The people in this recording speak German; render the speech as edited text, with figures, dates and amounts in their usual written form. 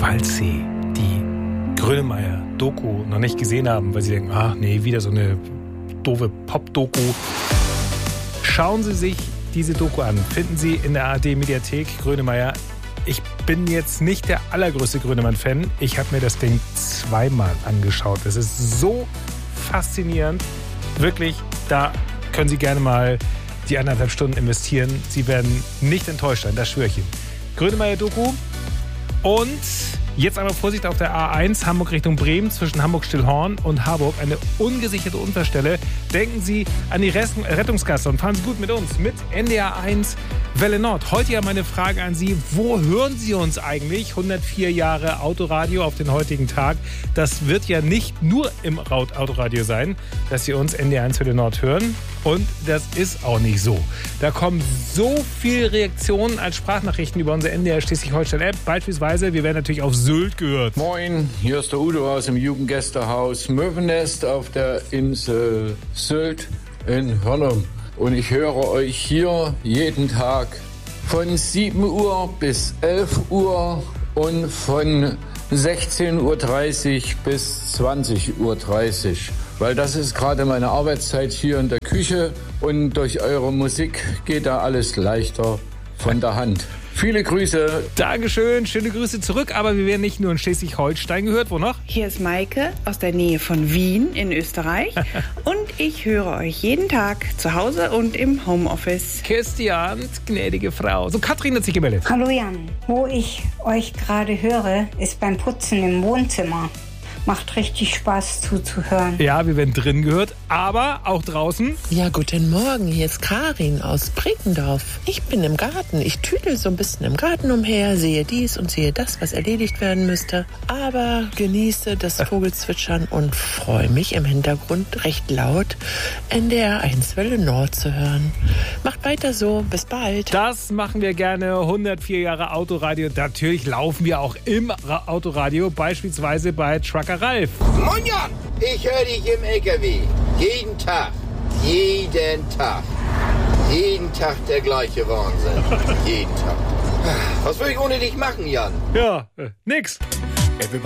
falls Sie die Grönemeyer-Doku noch nicht gesehen haben, weil Sie denken, ach nee, wieder so eine doofe Pop-Doku. Schauen Sie sich diese Doku an. Finden Sie in der ARD-Mediathek Grönemeyer. Ich bin jetzt nicht der allergrößte Grönemann-Fan. Ich habe mir das Ding zweimal angeschaut. Es ist so faszinierend. Wirklich, da können Sie gerne mal die 1,5 Stunden investieren. Sie werden nicht enttäuscht sein, das schwöre ich Ihnen. Grönemeyer-Doku. Und jetzt aber Vorsicht auf der A1 Hamburg Richtung Bremen zwischen Hamburg-Stillhorn und Harburg. Eine ungesicherte Unfallstelle. Denken Sie an die Rettungsgasse und fahren Sie gut mit uns, mit NDR 1 Welle Nord. Heute ja meine Frage an Sie. Wo hören Sie uns eigentlich? 104 Jahre Autoradio auf den heutigen Tag. Das wird ja nicht nur im Autoradio sein, dass Sie uns NDR 1 Welle Nord hören. Und das ist auch nicht so. Da kommen so viele Reaktionen als Sprachnachrichten über unsere NDR Schleswig-Holstein-App. Beispielsweise, wir werden natürlich auf Sylt gehört. Moin, hier ist der Udo aus dem Jugendgästehaus Möwennest auf der Insel Sylt in Hörnum. Und ich höre euch hier jeden Tag von 7 Uhr bis 11 Uhr und von 16.30 Uhr bis 20.30 Uhr. Weil das ist gerade meine Arbeitszeit hier in der Küche und durch eure Musik geht da alles leichter von der Hand. Viele Grüße. Dankeschön, schöne Grüße zurück. Aber wir werden nicht nur in Schleswig-Holstein gehört. Wo noch? Hier ist Maike aus der Nähe von Wien in Österreich. Und ich höre euch jeden Tag zu Hause und im Homeoffice. Christian, gnädige Frau. So, Katrin hat sich gemeldet. Hallo Jan, wo ich euch gerade höre, ist beim Putzen im Wohnzimmer. Macht richtig Spaß zuzuhören. Ja, wir werden drin gehört, aber auch draußen. Ja, guten Morgen, hier ist Karin aus Brekendorf. Ich bin im Garten. Ich tüdel so ein bisschen im Garten umher, sehe dies und sehe das, was erledigt werden müsste. Aber genieße das Vogelzwitschern und freue mich im Hintergrund recht laut NDR 1 Welle Nord zu hören. Macht weiter so, bis bald. Das machen wir gerne. 104 Jahre Autoradio. Natürlich laufen wir auch im Autoradio, beispielsweise bei Trucker Ralf. Moin Jan, ich höre dich im LKW. Jeden Tag. Jeden Tag. Jeden Tag der gleiche Wahnsinn. Jeden Tag. Was will ich ohne dich machen, Jan? Ja, nix.